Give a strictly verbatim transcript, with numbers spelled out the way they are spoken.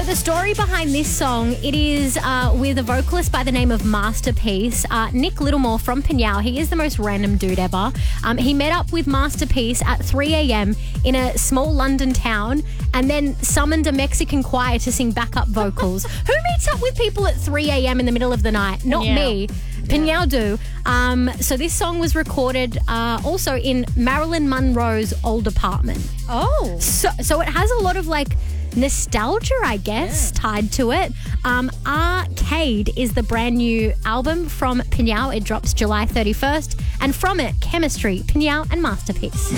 the story behind this song, it is uh, with a vocalist by the name of Masterpiece. Uh, Nick Littlemore from Pinyao. He is the most random dude ever. Um, he met up with Masterpiece at three a.m. in a small London town and then summoned a Mexican choir to sing backup vocals. Who meets up with people at three a.m. in the middle of the night? Not Pinyao. me. Pinyao do. Um, so this song was recorded uh, also in Marilyn Monroe's old apartment. Oh. So, so it has a lot of like nostalgia, I guess, Yeah. tied to it. Um, Arcade is the brand new album from Pinyao. It drops July thirty-first. And from it, Chemistry, Pinyao and Masterpiece.